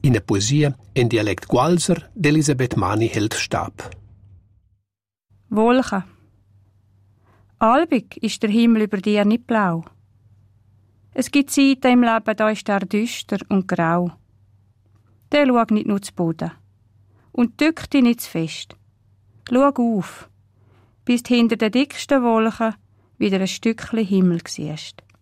In der Poesie in Dialekt Gualser d'Elisabeth Mani hält Stab. Wolken. Albig ist der Himmel über dir nicht blau. Es gibt Zeiten im Leben, da ist er düster und grau. Der schau nicht nur zu Boden. Und drück dich nicht zu fest. Schau auf, bis du hinter den dicksten Wolken wieder ein Stückchen Himmel siehst.